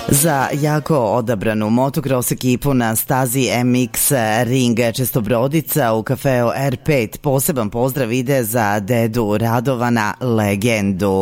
Za jako odabranu motocross ekipu na stazi MX Ring Čestobrodica u kafeu R5 poseban pozdrav ide za dedu Radovana, legendu.